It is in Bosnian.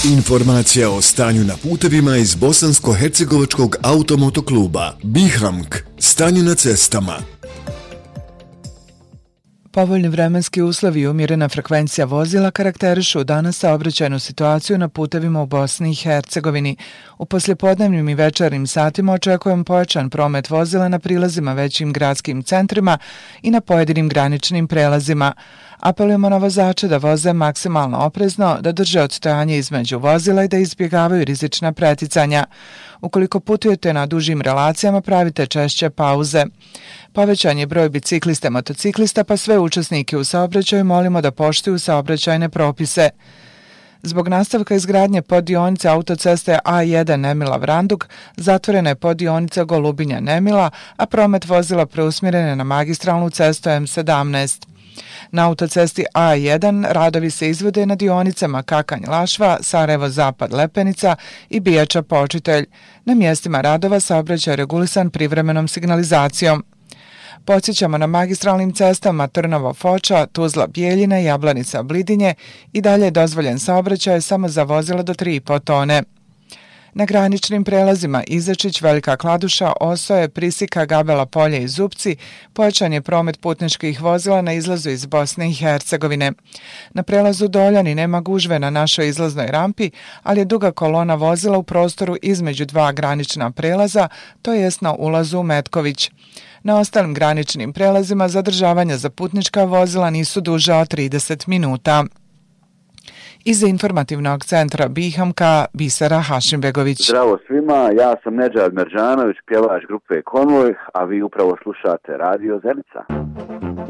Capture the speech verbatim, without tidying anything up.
Informacija o stanju na putevima iz Bosansko-hercegovačkog automotokluba Bihamk. Stanje na cestama. Povoljni vremenski uslovi i umjerena frekvencija vozila karakterišu danas saobraćajnu situaciju na putevima u Bosni i Hercegovini. U poslijepodnevnim i večernjim satima očekujemo pojačan promet vozila na prilazima većim gradskim centrima i na pojedinim graničnim prelazima. Apelujemo na vozače da voze maksimalno oprezno, da drže odstojanje između vozila i da izbjegavaju rizična preticanja. Ukoliko putujete na dužim relacijama, pravite češće pauze. Povećan je broj biciklista i motociklista, pa sve učesnike u saobraćaju molimo da poštuju saobraćajne propise. Zbog nastavka izgradnje poddionice autoceste A jedan Nemila-Vranduk zatvorena je poddionica Golubinja-Nemila, a promet vozila preusmjeren je na magistralnu cestu M sedamnaest. Na autocesti A jedan radovi se izvode na dionicama Kakanj-Lašva, Sarajevo-Zapad-Lepenica i Bijača-Počitelj. Na mjestima radova saobraćaj je regulisan privremenom signalizacijom. Podsjećamo na magistralnim cestama Trnovo-Foča, Tuzla-Bijeljina, Jablanica-Blidinje i dalje je dozvoljen saobraćaj samo za vozila do tri i po tone. Na graničnim prelazima Izačić, Velika Kladuša, Osoje, Prisika, Gabela Polje i Zupci pojačan je promet putničkih vozila na izlazu iz Bosne i Hercegovine. Na prelazu Doljani nema gužve na našoj izlaznoj rampi, ali je duga kolona vozila u prostoru između dva granična prelaza, to jest na ulazu u Metković. Na ostalim graničnim prelazima zadržavanja za putnička vozila nisu duža od trideset minuta. Iz informativnog centra Bihamka, Bisera Hašimbegović. Zdravo svima, ja sam Nedžad Merđanović, pjevač grupe Konvoj, a vi upravo slušate Radio Zenica.